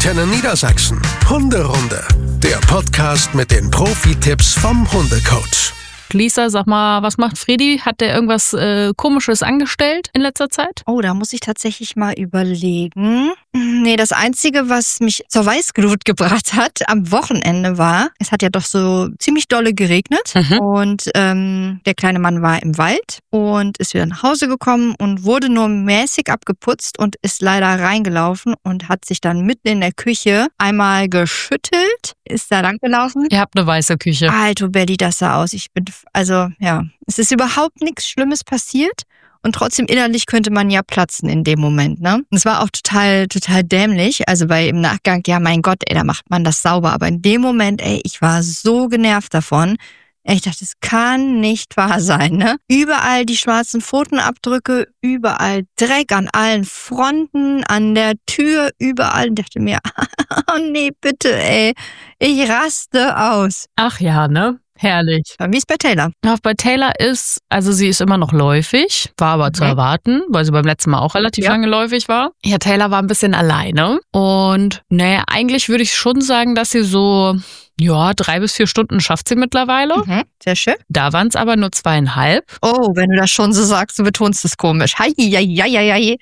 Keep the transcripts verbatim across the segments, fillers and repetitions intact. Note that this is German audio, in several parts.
Antenne Niedersachsen. Hunderunde. Der Podcast mit den Profi-Tipps vom Hundecoach. Lisa, sag mal, was macht Fredi? Hat der irgendwas äh, Komisches angestellt in letzter Zeit? Oh, da muss ich tatsächlich mal überlegen. Nee, das Einzige, was mich zur Weißglut gebracht hat am Wochenende war, es hat ja doch so ziemlich dolle geregnet mhm. und ähm, der kleine Mann war im Wald und ist wieder nach Hause gekommen und wurde nur mäßig abgeputzt und ist leider reingelaufen und hat sich dann mitten in der Küche einmal geschüttelt, ist da langgelaufen. Ihr habt eine weiße Küche. Alto Belli, das sah aus. Ich bin, also ja, es ist überhaupt nichts Schlimmes passiert. Und trotzdem innerlich könnte man ja platzen in dem Moment, ne? Und es war auch total, total dämlich. Also weil im Nachgang, ja mein Gott, ey, da macht man das sauber. Aber in dem Moment, ey, ich war so genervt davon. Ich dachte, das kann nicht wahr sein, ne? Überall die schwarzen Pfotenabdrücke, überall Dreck an allen Fronten, an der Tür, überall. Ich dachte mir, oh nee, bitte, ey, ich raste aus. Ach ja, ne? Herrlich. Wie ist bei Taylor? Ja, bei Taylor ist, also sie ist immer noch läufig, war aber mhm. zu erwarten, weil sie beim letzten Mal auch relativ ja. lange läufig war. Ja, Taylor war ein bisschen alleine und naja, eigentlich würde ich schon sagen, dass sie so, ja, drei bis vier Stunden schafft sie mittlerweile. Mhm. Sehr schön. Da waren es aber nur zweieinhalb. Oh, wenn du das schon so sagst, du betonst es komisch. Hei, hei, hei, hei, hei.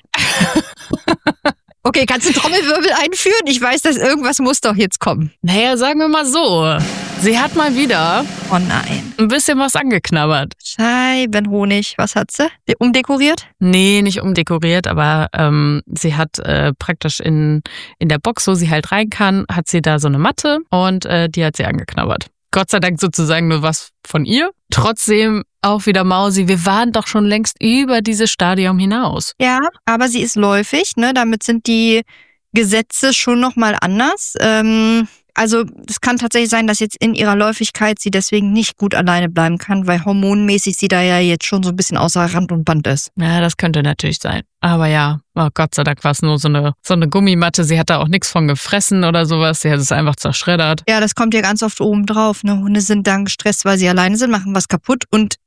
Okay, kannst du einen Trommelwirbel einführen? Ich weiß, dass irgendwas muss doch jetzt kommen. Naja, sagen wir mal so. Sie hat mal wieder oh nein. ein bisschen was angeknabbert. Scheibenhonig. Was hat sie? Umdekoriert? Nee, nicht umdekoriert, aber ähm, sie hat äh, praktisch in, in der Box, wo sie halt rein kann, hat sie da so eine Matte und äh, die hat sie angeknabbert. Gott sei Dank sozusagen nur was von ihr. Trotzdem auch wieder Mausi, wir waren doch schon längst über dieses Stadium hinaus. Ja, aber sie ist läufig, ne? Damit sind die Gesetze schon nochmal anders. Ähm, also es kann tatsächlich sein, dass jetzt in ihrer Läufigkeit sie deswegen nicht gut alleine bleiben kann, weil hormonmäßig sie da ja jetzt schon so ein bisschen außer Rand und Band ist. Ja, das könnte natürlich sein. Aber ja, oh Gott sei Dank war es nur so eine, so eine Gummimatte. Sie hat da auch nichts von gefressen oder sowas. Sie hat es einfach zerschreddert. Ja, das kommt ja ganz oft oben drauf. Ne? Hunde sind dann gestresst, weil sie alleine sind, machen was kaputt. Und